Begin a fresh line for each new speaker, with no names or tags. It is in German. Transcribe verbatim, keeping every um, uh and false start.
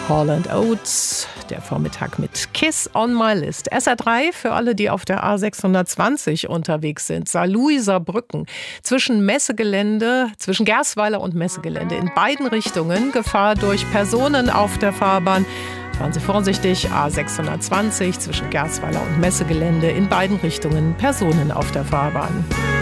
Hall and Oates, der Vormittag mit Kiss on My List. S R drei für alle, die auf der A sechshundertzwanzig unterwegs sind. Saarlouis, Saarbrücken. Zwischen Messegelände, zwischen Gersweiler und Messegelände in beiden Richtungen. Gefahr durch Personen auf der Fahrbahn. Fahren Sie vorsichtig. A sechshundertzwanzig zwischen Gersweiler und Messegelände in beiden Richtungen. Personen auf der Fahrbahn.